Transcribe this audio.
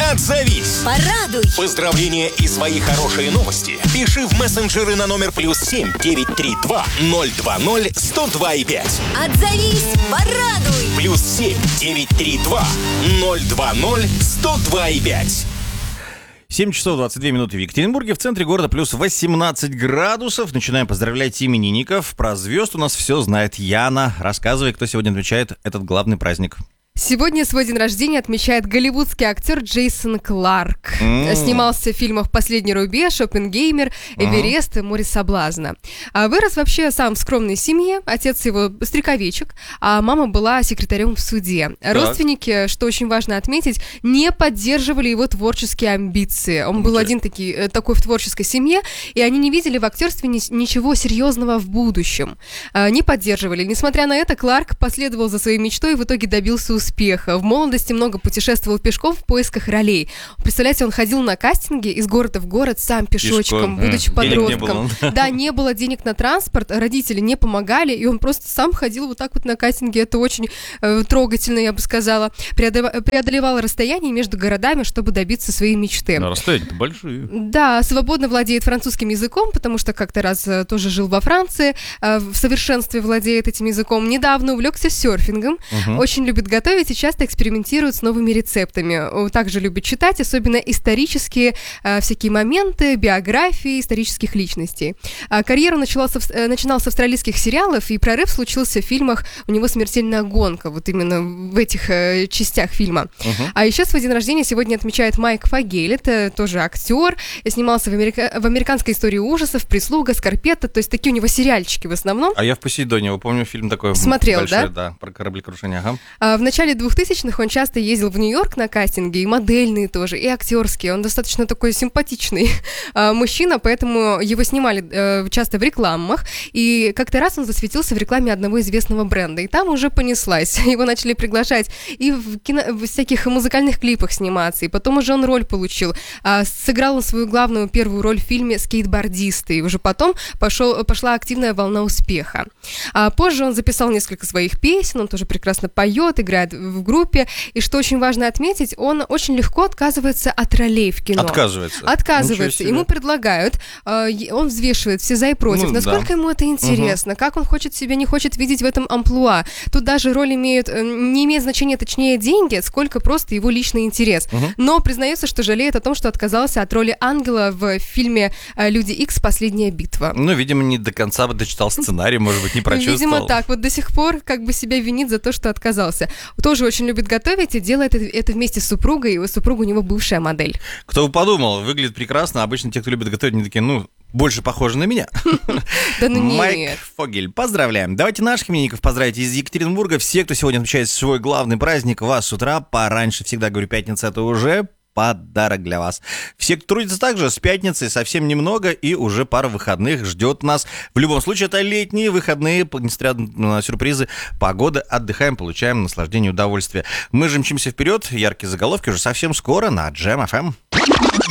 Отзовись. Порадуй. Поздравления и свои хорошие новости пиши в мессенджеры на номер +7 932 020 102,5. Отзовись. Порадуй. +7 932 020 102,5. 7 часов 22 минуты в Екатеринбурге, в центре города плюс 18 градусов. Начинаем поздравлять именинников. Про звезд у нас все знает Яна. Рассказывай, кто сегодня отмечает этот главный праздник. Сегодня свой день рождения отмечает голливудский актер Джейсон Кларк. Снимался в фильмах «Последний рубеж», «Оппенгеймер», «Эверест» и «Море соблазна». Вырос вообще сам в скромной семье. Отец его стриковечек, а мама была секретарем в суде. Так. Родственники, что очень важно отметить, не поддерживали его творческие амбиции. Он был один такой в творческой семье, и они не видели в актерстве ничего серьезного в будущем. Не поддерживали. Несмотря на это, Кларк последовал за своей мечтой и в итоге добился успеха. В молодости много путешествовал пешком в поисках ролей. Представляете, он ходил на кастинги из города в город сам пешочком, будучи подростком. Да, не было денег на транспорт, родители не помогали, и он просто сам ходил вот так вот на кастинги. Это очень трогательно, я бы сказала. Преодолевал расстояние между городами, чтобы добиться своей мечты. Да, расстояния-то большие. Да, свободно владеет французским языком, потому что как-то раз тоже жил во Франции, в совершенстве владеет этим языком. Недавно увлекся серфингом, очень любит готовить и часто экспериментирует с новыми рецептами. Также любит читать, особенно исторические всякие моменты, биографии исторических личностей. Карьеру начинал с австралийских сериалов, и прорыв случился в фильмах у него «Смертельная гонка», вот именно в этих частях фильма. А еще свой день рождения сегодня отмечает Майк Фагель, это тоже актер, снимался в «Американской истории ужасов», «Прислуга», «Скорпетта», то есть такие у него сериальчики в основном. А я в «Посейдоне», помню, фильм такой смотрел, большой, да? Про кораблекрушение, В начале 2000-х он часто ездил в Нью-Йорк на кастинги, и модельные тоже, и актерские. Он достаточно такой симпатичный мужчина, поэтому его снимали часто в рекламах. И как-то раз он засветился в рекламе одного известного бренда, и там уже понеслась. Его начали приглашать и в всяких музыкальных клипах сниматься, и потом уже он роль получил. Сыграл он свою главную первую роль в фильме «Скейтбордисты», и уже потом пошла активная волна успеха. Позже он записал несколько своих песен, он тоже прекрасно поет, играет в группе, и что очень важно отметить, он очень легко отказывается от ролей в кино. Отказывается. Ему предлагают, он взвешивает все за и против, насколько ему это интересно, как он хочет себя, не хочет видеть в этом амплуа. Тут даже роль не имеет значения, точнее, деньги, сколько просто его личный интерес. Но признается, что жалеет о том, что отказался от роли ангела в фильме «Люди Икс. Последняя битва». Ну, видимо, не до конца дочитал сценарий, может быть, не прочувствовал. Видимо, так. Вот до сих пор как бы себя винит за то, что отказался. Тоже очень любит готовить и делает это вместе с супругой. И супруга у него бывшая модель. Кто бы подумал, выглядит прекрасно. Обычно те, кто любит готовить, они такие, больше похожи на меня. Да ну нет. Майк Фогель, поздравляем. Давайте наших именинников поздравить из Екатеринбурга. Все, кто сегодня отмечает свой главный праздник, вас с утра пораньше. Всегда говорю, пятница — это уже подарок для вас. Все, кто трудится также, с пятницей совсем немного, и уже пара выходных ждет нас. В любом случае, это летние выходные, несмотря на сюрпризы, погода, отдыхаем, получаем наслаждение и удовольствие. Мы же мчимся вперед, яркие заголовки уже совсем скоро на Jam FM.